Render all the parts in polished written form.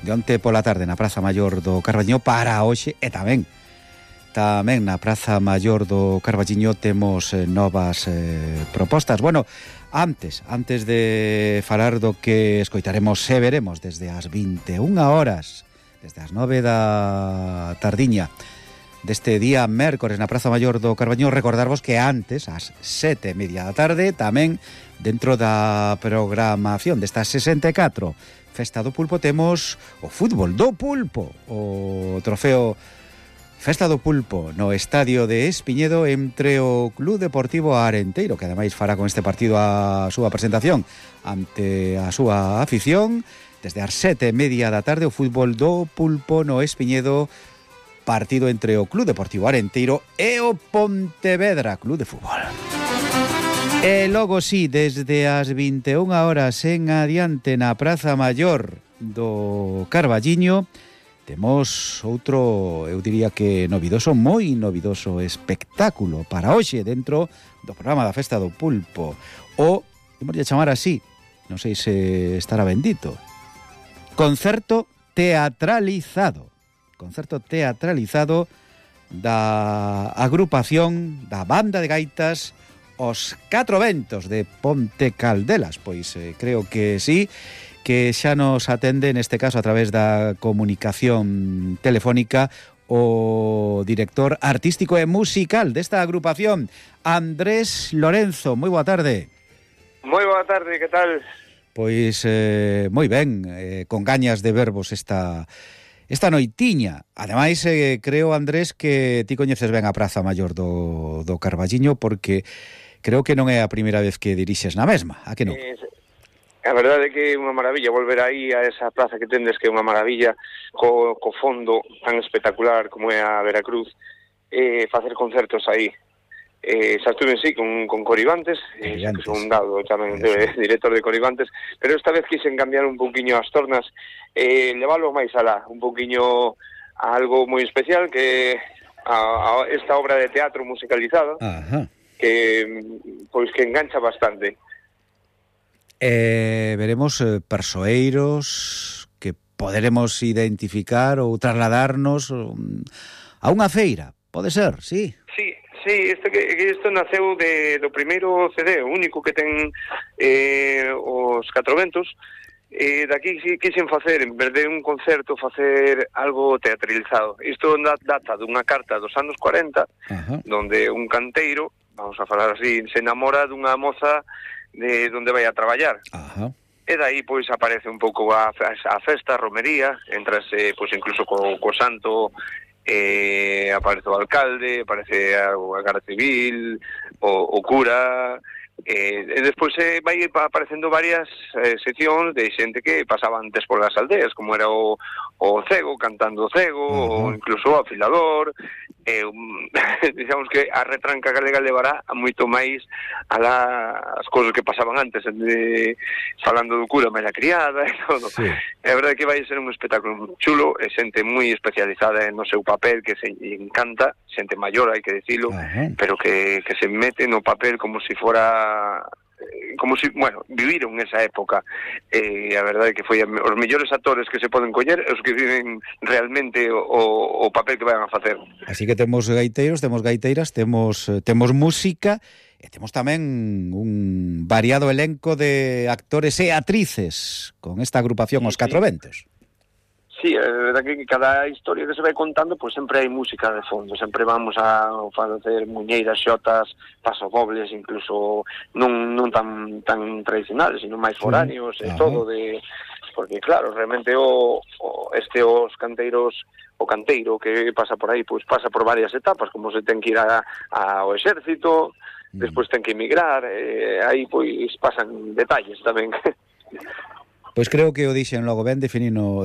de onte pola tarde na Praza Maior do Carballiño para hoxe e tamén na Praza Maior do Carballiño temos novas propostas. Bueno, antes de falar do que escoitaremos e veremos desde as 21 horas, desde as 9 da tardiña deste día mércores na Praza Maior do Carballiño, recordarvos que antes, ás 7:30 da tarde, tamén dentro da programación desta 64 Festa do Pulpo temos o fútbol do Pulpo, o trofeo Festa do Pulpo no estadio de Espiñedo entre o Club Deportivo Arenteiro, que ademais fará con este partido a súa presentación ante a súa afición. Desde as 7:30 da tarde o fútbol do Pulpo no Espiñedo, partido entre o Club Deportivo Arenteiro e o Pontevedra Club de Fútbol. E logo sí, desde as 21 horas en adiante na Praza Maior do Carballiño temos outro, eu diría que moi novidoso espectáculo para hoxe dentro do programa da Festa do Pulpo. O, imos chamar así, non sei se estará bendito, concerto teatralizado da agrupación da banda de gaitas Os Catro Ventos de Ponte Caldelas. Pois creo que sí, que xa nos atende neste caso a través da comunicación telefónica o director artístico e musical desta agrupación, Andrés Lorenzo. Moi boa tarde. Moi boa tarde, que tal? Pois moi ben, con gañas de vervos esta noitiña. Ademais, creo, Andrés, que ti coñeces ben a Praza Maior do Carballiño, porque creo que non é a primeira vez que dirixes na mesma, a que non? A verdade é que é unha maravilla volver aí a esa plaza que tendes, que é unha maravilla, co fondo tan espectacular como é a Veracruz, facer concertos aí. Xa estuve sí con Coribantes, que son un dado tamén director de Coribantes, pero esta vez quixen cambiar un pouquiño as tornas, leválo máis alá, un pouquiño a algo moi especial, que a esta obra de teatro musicalizada. Ajá. Que pois que engancha bastante. Veremos persoeiros que poderemos identificar ou trasladarnos a unha feira, pode ser, sí? Sí, isto naceu do primeiro CD, o único que ten Os Catro Ventos. Daqui sí quixen facer, en vez de un concerto, facer algo teatralizado. Isto data dunha carta dos anos 40, donde un canteiro, vamos a falar así, se enamora dunha moza de onde vai a traballar. E dai, pois, aparece un pouco a festa, a romería, entrase, pois, incluso co santo, aparece o alcalde, aparece a Garda Civil, o cura, e despois vai aparecendo varias seccións de xente que pasaba antes polas aldeas, como era o cego, cantando o cego, ou incluso o afilador. Dixamos que a retranca galega levará a moito máis as cousas que pasaban antes, falando do cura máis a criada e todo. Sí. É verdade que vai ser un espectáculo chulo, e xente moi especializada no seu papel, que se encanta, xente maior, hai que dicilo, pero que se mete no papel como se fora, como si, bueno, viviron esa época. A verdade é que foi os mellores actores que se poden coñer, os que viven realmente o papel que van a facer. Así que temos gaiteiros, temos gaiteiras, temos música, e temos tamén un variado elenco de actores e actrices con esta agrupación Os Catro Ventos. Sí, é verdade que cada historia que se vai contando, pois sempre hai música de fondo, sempre vamos a facer muñeiras, xotas, pasodobles, incluso non tan tradicionales, sino máis foráneos, e todo de... Porque claro, realmente os canteiros, o canteiro que pasa por aí, pois pasa por varias etapas, como se ten que ir ao exército, despois ten que emigrar, aí pois pasan detalles tamén. Pois creo que o dixen logo ben, definino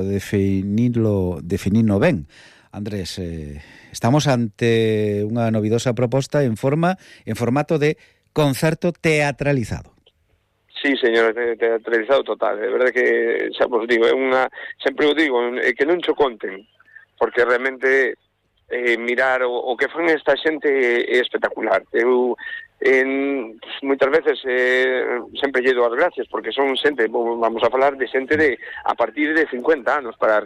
ben. Andrés, estamos ante unha novidosa proposta en formato de concerto teatralizado. Sí, señor, teatralizado total. É verdade que, xa vos digo, sempre o digo, que non cho conten, porque realmente mirar o que fan esta xente é espectacular. Eu moitas veces sempre lle dou as gracias, porque son xente, vamos a falar de xente de a partir de 50 anos para